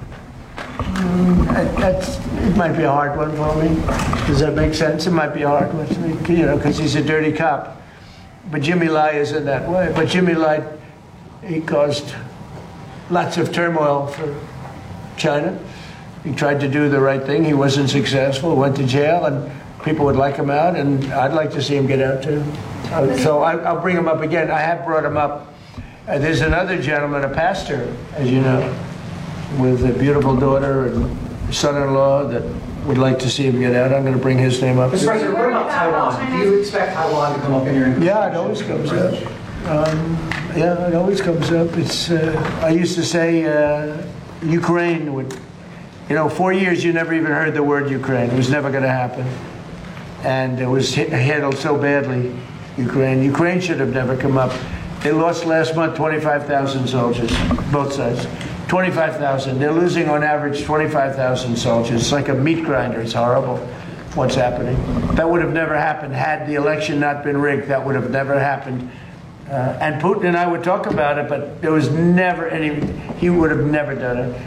It might be a hard one for me. Does that make sense? It might be a hard one for me, because he's a dirty cop. But Jimmy Lai isn't that way. But Jimmy Lai, he caused lots of turmoil for China. He tried to do the right thing. He wasn't successful, went to jail, and people would like him out, and I'd like to see him get out too. So I'll bring him up again. I have brought him up. There's another gentleman, a pastor, as you know, with a beautiful daughter and son-in-law that would like to see him get out. I'm going to bring his name up. Mr. President, what about Taiwan? Do you expect Taiwan to come up in your interview? Yeah, it always comes up. It always comes up. It's. I used to say Ukraine would. 4 years you never even heard the word Ukraine. It was never going to happen. And it was handled so badly, Ukraine. Ukraine should have never come up. They lost last month 25,000 soldiers, both sides. 25,000. They're losing on average 25,000 soldiers. It's like a meat grinder. It's horrible what's happening. That would have never happened had the election not been rigged. That would have never happened. And Putin and I would talk about it, but there was never he would have never done it.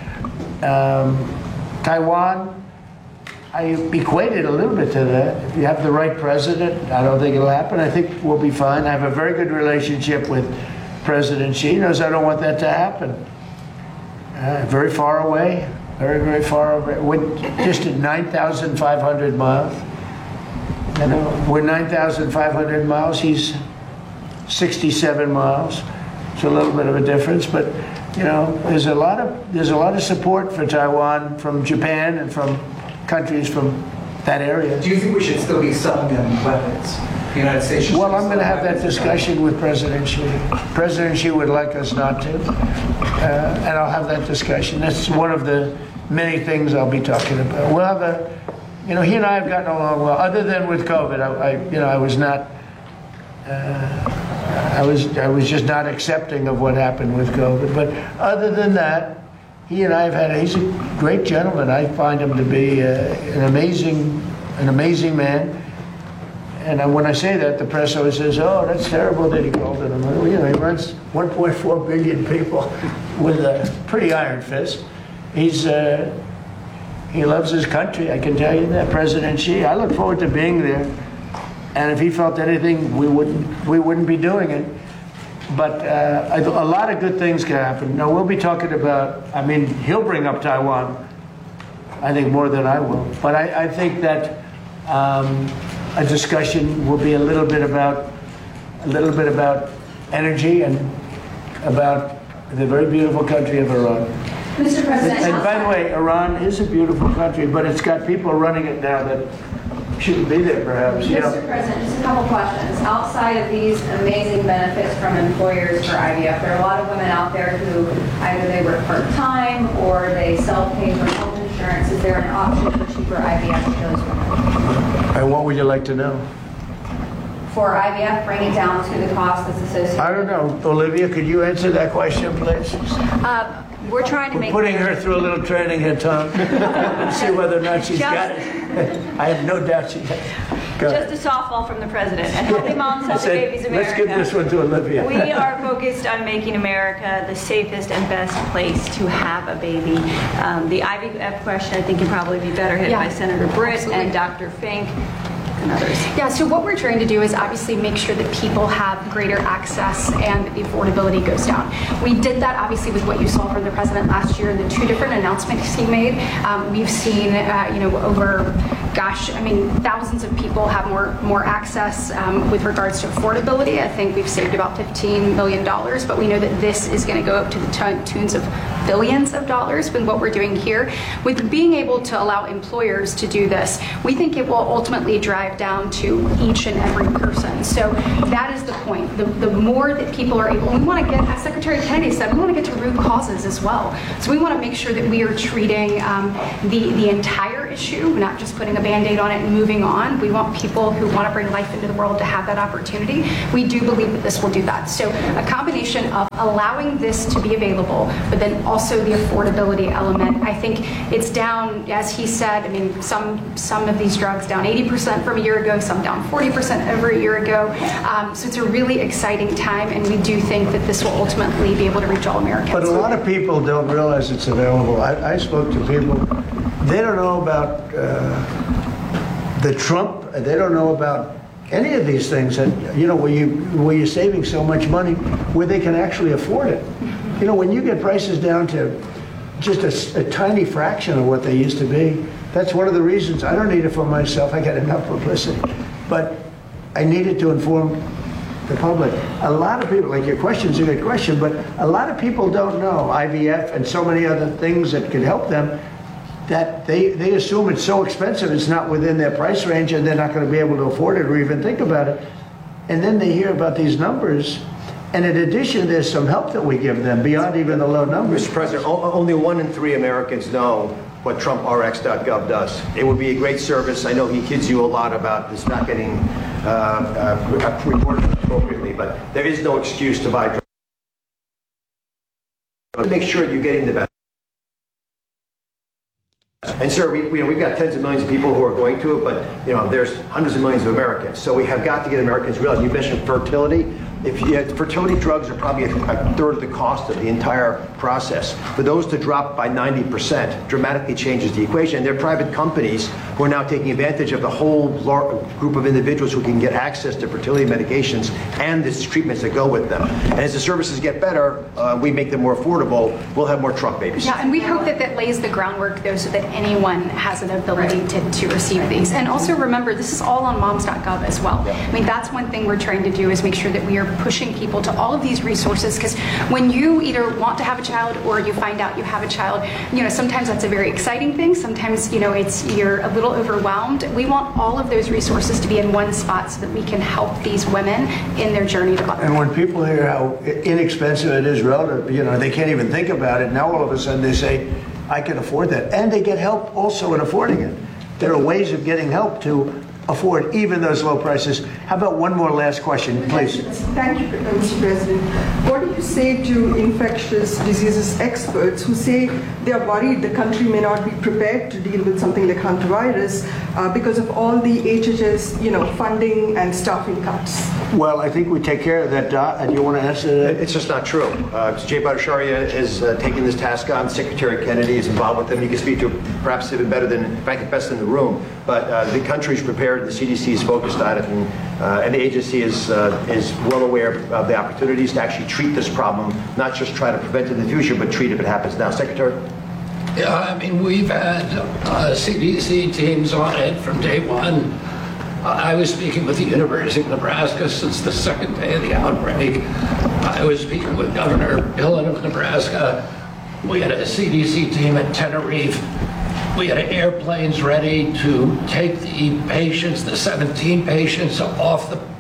Taiwan, I equate it a little bit to that. If you have the right president, I don't think it'll happen. I think we'll be fine. I have a very good relationship with President Xi. He knows I don't want that to happen. Very far away, very, very far away. We're just at 9,500 miles. We're 9,500 miles. He's 67 miles. It's a little bit of a difference, but there's a lot of support for Taiwan from Japan and from countries from that area. Do you think we should still be selling them weapons? The United States. Well, I'm going to have that discussion with President Xi. President Xi would like us not to, and I'll have that discussion. That's one of the many things I'll be talking about. We'll have he and I have gotten along well. Other than with COVID, I was not. I was just not accepting of what happened with COVID. But other than that, he and I have had. He's a great gentleman. I find him to be an amazing man. And when I say that, the press always says, "Oh, that's terrible that he called it." He runs 1.4 billion people with a pretty iron fist. He loves his country. I can tell you that, President Xi. I look forward to being there. And if he felt anything, we wouldn't be doing it. But a lot of good things can happen. Now, we'll be talking about, he'll bring up Taiwan, I think, more than I will. But I think that a discussion will be a little bit about energy and about the very beautiful country of Iran. Mr. President. And by the way, Iran is a beautiful country, but it's got people running it now that shouldn't be there, perhaps. Mr. President, just a couple questions. Outside of these amazing benefits from employers for IVF, there are a lot of women out there who either they work part-time or they self-pay for health insurance. Is there an option for cheaper IVF for those women? And what would you like to know? For IVF, bring it down to the cost that's associated. I don't know. Olivia, could you answer that question, please? We're trying to make... Putting her through a little training here, Tom. See whether or not she's got it. I have no doubt she has. Just a softball from the president. And Healthy Moms, Healthy Babies America. Let's give this one to Olivia. We are focused on making America the safest and best place to have a baby. The IVF question, I think, can probably be better hit by Senator Britt and Dr. Fink. than others. Yeah, so what we're trying to do is obviously make sure that people have greater access and that the affordability goes down. We did that obviously with what you saw from the president last year and the 2 different announcements he made. We've seen, over, thousands of people have more access with regards to affordability. I think we've saved about $15 million, but we know that this is going to go up to the tunes of billions of dollars with what we're doing here. With being able to allow employers to do this, we think it will ultimately drive down to each and every person. So that is the point. The more that people are able, we want to get, as Secretary Kennedy said, we want to get to root causes as well. So we want to make sure that we are treating the entire issue, not just putting a Band-Aid on it and moving on. We want people who want to bring life into the world to have that opportunity. We do believe that this will do that. So a combination of allowing this to be available, but then also the affordability element. I think it's down, as he said, some of these drugs down 80% from a year ago, some down 40% over a year ago. So it's a really exciting time, and we do think that this will ultimately be able to reach all Americans. But a lot of people don't realize it's available. I spoke to people, they don't know about the Trump, they don't know about any of these things that, where you're saving so much money, where they can actually afford it. When you get prices down to just a tiny fraction of what they used to be, that's one of the reasons I don't need it for myself. I get enough publicity. But I need it to inform the public. A lot of people, like your question's a good question, but a lot of people don't know IVF and so many other things that could help them, that they assume it's so expensive, it's not within their price range, and they're not going to be able to afford it or even think about it. And then they hear about these numbers, and in addition, there's some help that we give them beyond even the low numbers. Mr. President, only 1 in 3 Americans know what TrumpRx.gov does. It would be a great service. I know he kids you a lot about this not getting reported appropriately, but there is no excuse to buy drugs. Make sure you're getting the best. And sir, we've got tens of millions of people who are going to it, but there's hundreds of millions of Americans. So we have got to get Americans to realize. You mentioned fertility. Fertility drugs are probably a third of the cost of the entire process. For those to drop by 90% dramatically changes the equation. There are private companies who are now taking advantage of the whole group of individuals who can get access to fertility medications and the treatments that go with them. And as the services get better, we make them more affordable, we'll have more Trump babies. Yeah, and we hope that that lays the groundwork, though, so that anyone has an ability to receive these. And also remember, this is all on moms.gov as well. Yeah. That's one thing we're trying to do, is make sure that we are pushing people to all of these resources, because when you either want to have a child or you find out you have a child, sometimes that's a very exciting thing. Sometimes, you're a little overwhelmed. We want all of those resources to be in one spot so that we can help these women in their journey to motherhood. And when people hear how inexpensive it is relative, they can't even think about it. Now all of a sudden they say, I can afford that. And they get help also in affording it. There are ways of getting help to afford even those low prices. How about one more last question, please? Thank you, Mr. President. What do you say to infectious diseases experts who say they are worried the country may not be prepared to deal with something like hantavirus because of all the HHS, funding and staffing cuts? Well, I think we take care of that. Do you want to answer that? It's just not true. Jay Bhattacharya is taking this task on. Secretary Kennedy is involved with him. You can speak to perhaps even better than, in fact, the best in the room. But the country's prepared. The CDC is focused on it, and the agency is well aware of the opportunities to actually treat this problem, not just try to prevent it in the future, but treat if it happens now. Secretary? Yeah, we've had CDC teams on it from day one. I was speaking with the University of Nebraska since the second day of the outbreak. I was speaking with Governor Dillon of Nebraska. We had a CDC team at Tenerife. We had airplanes ready to take the patients, the 17 patients, off the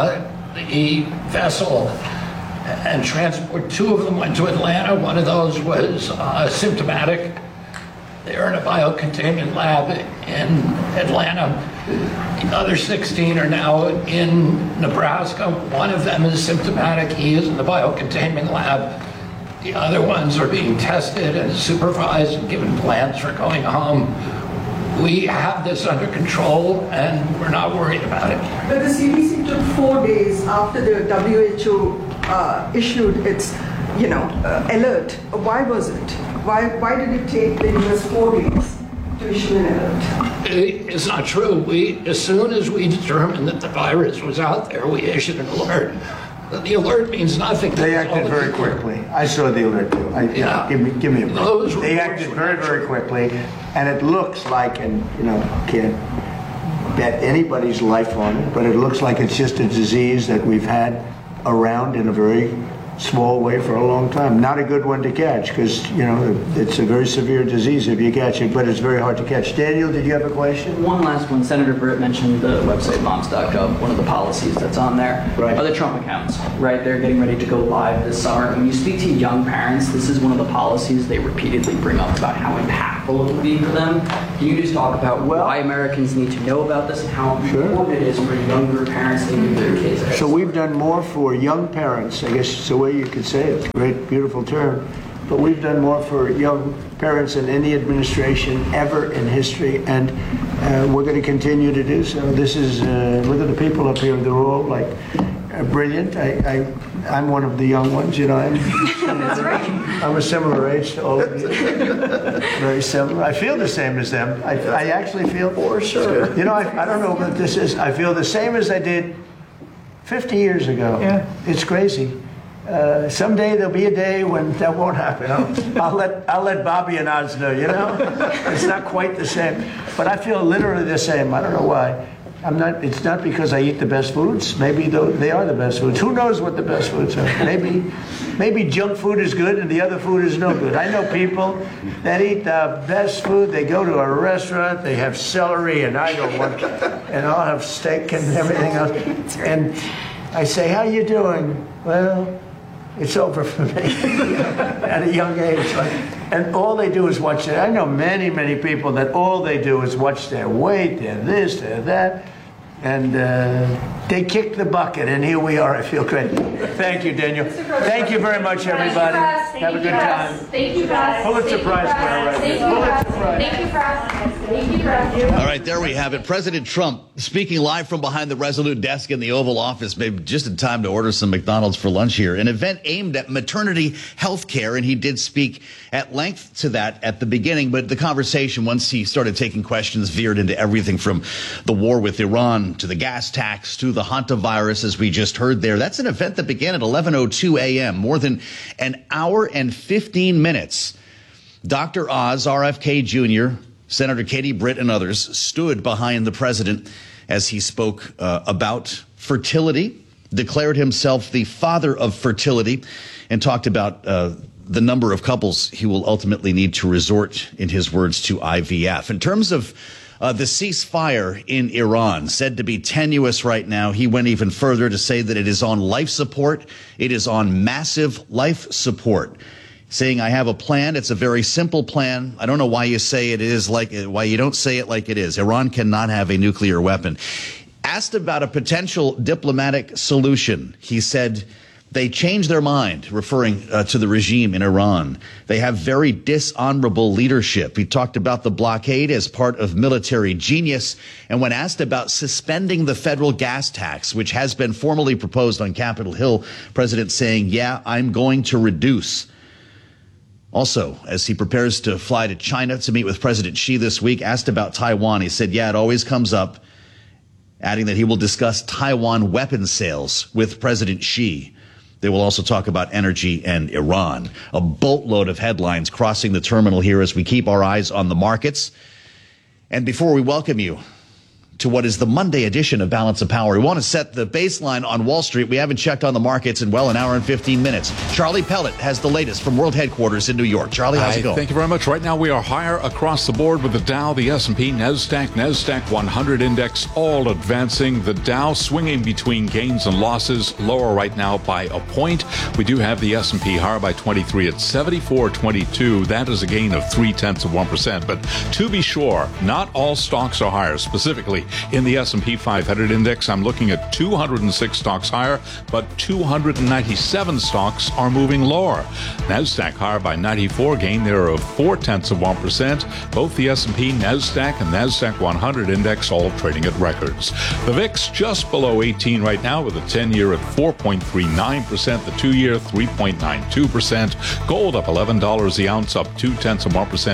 vessel and transport. 2 of them went to Atlanta. One of those was symptomatic. They're in a biocontainment lab in Atlanta. The other 16 are now in Nebraska. One of them is symptomatic. He is in the biocontainment lab. The other ones are being tested and supervised and given plans for going home. We have this under control, and we're not worried about it. But the CDC took 4 days after the WHO issued its, alert. Why was it? Why did it take the US 4 days to issue an alert? simply is not true. As soon as we determined that the virus was out there, we issued an alert. The alert means nothing. They acted very quickly. I saw the alert too. Give me a break. They acted very, very quickly, and it looks like, and can't bet anybody's life on it, but it looks like it's just a disease that we've had around in a very small way for a long time. Not a good one to catch because, it's a very severe disease if you catch it, but it's very hard to catch. Daniel, did you have a question? One last one. Senator Britt mentioned the website bombs.gov, one of the policies that's on there are the Trump accounts, right? They're getting ready to go live this summer. When you speak to young parents, this is one of the policies they repeatedly bring up about how impactful it will be for them. Can you just talk about why Americans need to know about this and how important it is for younger parents to give their kids a So we've done more for young parents, I guess it's the way you could say it. It's a great, beautiful term. But we've done more for young parents than any administration ever in history, and we're going to continue to do so. This is, look at the people up here. They're all brilliant. I'm one of the young ones, I'm a similar age to all of you. Very similar. I feel the same as them. I actually feel, for sure. I don't know what this is. I feel the same as I did 50 years ago. Yeah. It's crazy. Someday there'll be a day when that won't happen. I'll let Bobby and Oz know. It's not quite the same, but I feel literally the same. I don't know why. It's not because I eat the best foods. Maybe they are the best foods. Who knows what the best foods are? Maybe junk food is good and the other food is no good. I know people that eat the best food. They go to a restaurant, they have celery, and I don't want, and I'll have steak and everything else. And I say, "How you doing?" "Well, it's over for me." At a young age. And all they do is watch it. I know many, many people that all they do is watch their weight, their this, their that. And they kicked the bucket, and here we are. I feel great. Thank you, Daniel. Thank you very much, everybody. Have a good time. Thank you, Press. Pulitzer Prize winner. Thank you, Press. All right, there we have it. President Trump speaking live from behind the Resolute desk in the Oval Office, maybe just in time to order some McDonald's for lunch here. An event aimed at maternity health care, and he did speak at length to that at the beginning. But the conversation, once he started taking questions, veered into everything from the war with Iran to the gas tax to the hantavirus, as we just heard there. That's an event that began at 11:02 a.m., more than an hour and 15 minutes. Dr. Oz, RFK Jr., Senator Katie Britt, and others stood behind the president as he spoke about fertility, declared himself the father of fertility, and talked about the number of couples he will ultimately need to resort, in his words, to IVF. In terms of the ceasefire in Iran, said to be tenuous right now, he went even further to say that it is on life support. It is on massive life support. Saying, "I have a plan. It's a very simple plan. I don't know why you say it is why you don't say it like it is. Iran cannot have a nuclear weapon." Asked about a potential diplomatic solution, he said, "They changed their mind," referring to the regime in Iran. "They have very dishonorable leadership." He talked about the blockade as part of military genius. And when asked about suspending the federal gas tax, which has been formally proposed on Capitol Hill, President saying, "Yeah, I'm going to reduce." Also, as he prepares to fly to China to meet with President Xi this week, asked about Taiwan, he said, "Yeah, it always comes up," adding that he will discuss Taiwan weapons sales with President Xi. They will also talk about energy and Iran. A boatload of headlines crossing the terminal here as we keep our eyes on the markets. And before we welcome you to what is the Monday edition of Balance of Power, we want to set the baseline on Wall Street. We haven't checked on the markets in, an hour and 15 minutes. Charlie Pellet has the latest from World Headquarters in New York. Charlie, how's it going? Thank you very much. Right now we are higher across the board with the Dow, the S&P, NASDAQ 100 index, all advancing. The Dow swinging between gains and losses, lower right now by a point. We do have the S&P higher by 23 at 74.22. That is a gain of 0.3%. But to be sure, not all stocks are higher. Specifically, In the S&P 500 index, I'm looking at 206 stocks higher, but 297 stocks are moving lower. NASDAQ higher by 94, gain there of 0.4%. Both the S&P, NASDAQ, and NASDAQ 100 index all trading at records. The VIX just below 18 right now, with the 10-year at 4.39%, the 2-year 3.92%. Gold up $11 the ounce, up 0.2%,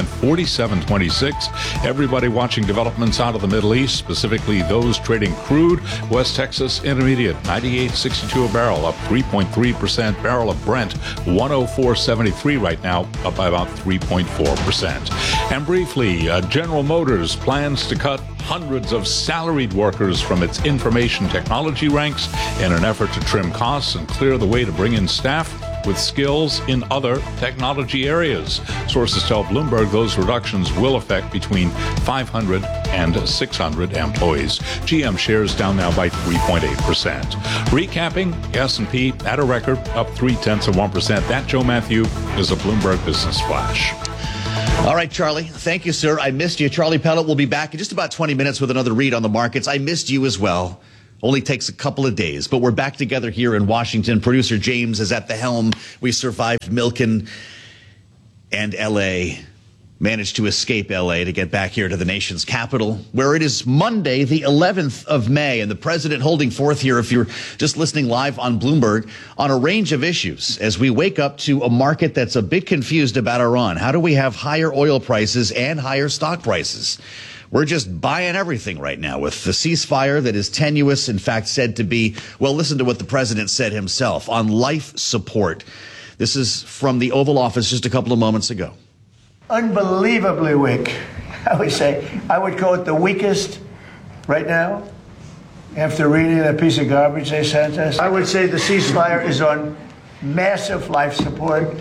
47.26. Everybody watching developments out of the Middle East, specifically those trading crude. West Texas Intermediate 98.62 a barrel, up 3.3%. Barrel of Brent 104.73 right now, up by about 3.4%. And briefly, General Motors plans to cut hundreds of salaried workers from its information technology ranks in an effort to trim costs and clear the way to bring in staff with skills in other technology areas. Sources tell Bloomberg those reductions will affect between 500 and 600 employees. GM shares down now by 3.8%. Recapping, S&P at a record, up 0.3%. That, Joe Matthew, is a Bloomberg Business Flash. All right, Charlie. Thank you, sir. I missed you. Charlie Pellet will be back in just about 20 minutes with another read on the markets. I missed you as well. Only takes a couple of days, but we're back together here in Washington. Producer James is at the helm. We survived Milken and L.A., managed to escape L.A. to get back here to the nation's capital, where it is Monday, the 11th of May, and the president holding forth here, if you're just listening live on Bloomberg, on a range of issues as we wake up to a market that's a bit confused about Iran. How do we have higher oil prices and higher stock prices? We're just buying everything right now with the ceasefire that is tenuous, in fact, said to be, well, listen to what the president said himself, on life support. This is from the Oval Office just a couple of moments ago. Unbelievably weak, I would say. I would call it the weakest right now, after reading that piece of garbage they sent us. I would say the ceasefire is on massive life support.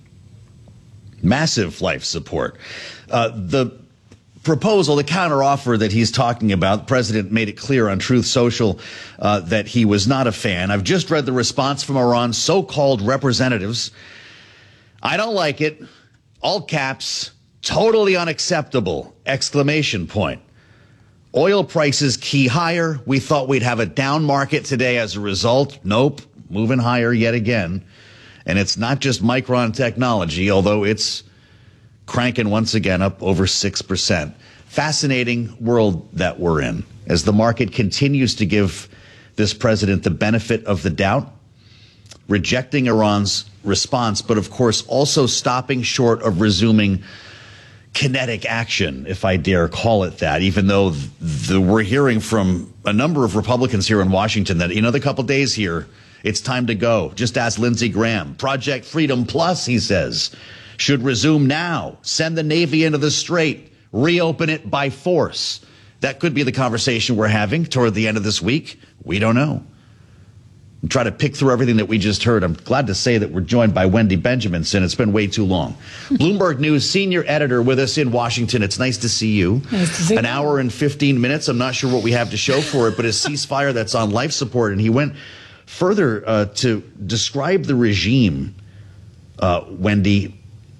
Massive life support. The proposal, the counteroffer that he's talking about, the president made it clear on Truth Social that he was not a fan. I've just read the response from Iran's so-called representatives. I don't like it. All caps, totally unacceptable, exclamation point. Oil prices key higher. We thought we'd have a down market today as a result. Nope, moving higher yet again. And it's not just Micron Technology, although it's cranking once again up over 6%. Fascinating world that we're in as the market continues to give this president the benefit of the doubt, rejecting Iran's response, but of course also stopping short of resuming kinetic action, if I dare call it that, even though we're hearing from a number of Republicans here in Washington that, the couple days here, it's time to go. Just ask Lindsey Graham. Project Freedom Plus, he says, should resume now. Send the Navy into the Strait. Reopen it by force. That could be the conversation we're having toward the end of this week. We don't know. And try to pick through everything that we just heard. I'm glad to say that we're joined by Wendy Benjaminson. It's been way too long. Bloomberg News senior editor with us in Washington. It's nice to see you. Nice to see you. An hour and 15 minutes. I'm not sure what we have to show for it, but a ceasefire that's on life support. And he went further to describe the regime, Wendy.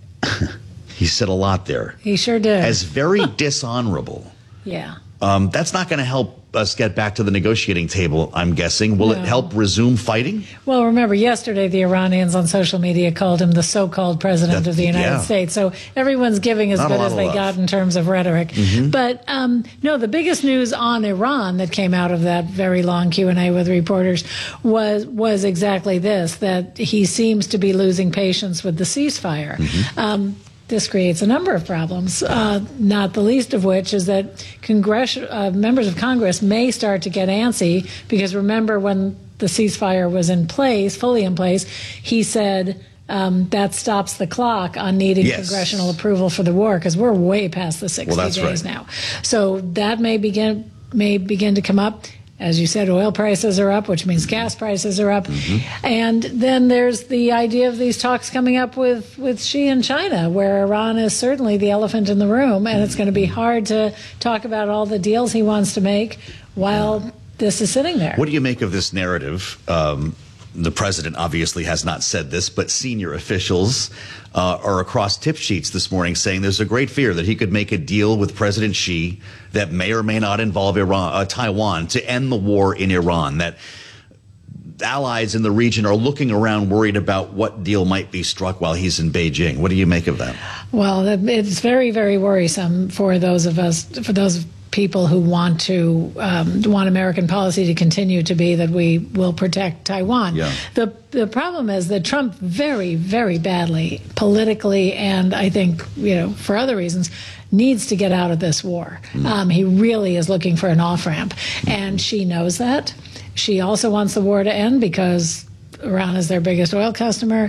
He said a lot there. He sure did. As very dishonorable. Yeah. That's not going to help us get back to the negotiating table, I'm guessing. Will it help resume fighting? Well, remember, yesterday the Iranians on social media called him the so-called president of the United States. So everyone's giving as good as they got in terms of rhetoric. Mm-hmm. But no, the biggest news on Iran that came out of that very long Q&A with reporters was exactly this, that he seems to be losing patience with the ceasefire. Mm-hmm. This creates a number of problems, not the least of which is that members of Congress may start to get antsy because remember when the ceasefire was in place, fully in place, he said that stops the clock on needing congressional approval for the war because we're way past the 60 days now. So that may begin to come up. As you said, oil prices are up, which means gas prices are up. Mm-hmm. And then there's the idea of these talks coming up with Xi and China, where Iran is certainly the elephant in the room, and it's going to be hard to talk about all the deals he wants to make while this is sitting there. What do you make of this narrative the president obviously has not said this, but senior officials are across tip sheets this morning saying there's a great fear that he could make a deal with President Xi that may or may not involve Taiwan to end the war in Iran, that allies in the region are looking around worried about what deal might be struck while he's in Beijing. What do you make of that? Well, it's very, very worrisome for those people who want American policy to continue to be that we will protect Taiwan. Yeah. The problem is that Trump very, very badly politically, and I think, for other reasons, needs to get out of this war. He really is looking for an off-ramp, and she knows that. She also wants the war to end because Iran is their biggest oil customer.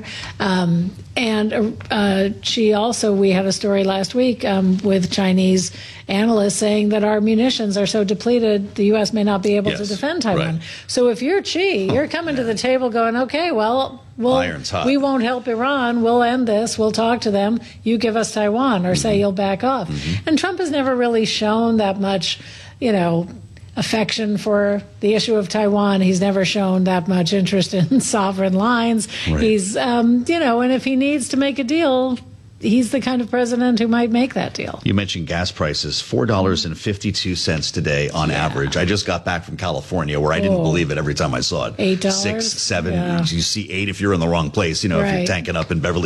She also, we had a story last week with Chinese analysts saying that our munitions are so depleted, the U.S. may not be able to defend Taiwan. Right. So if you're Xi, you're coming to the table going, okay, we won't help Iran. We'll end this. We'll talk to them. You give us Taiwan, or say you'll back off. And Trump has never really shown that much, affection for the issue of Taiwan. He's never shown that much interest in sovereign lines. Right. He's, and if he needs to make a deal, he's the kind of president who might make that deal. You mentioned gas prices, $4.52 today on average. I just got back from California where I didn't believe it every time I saw it. $8? $6, $7. You see $8 if you're in the wrong place, if you're tanking up in Beverly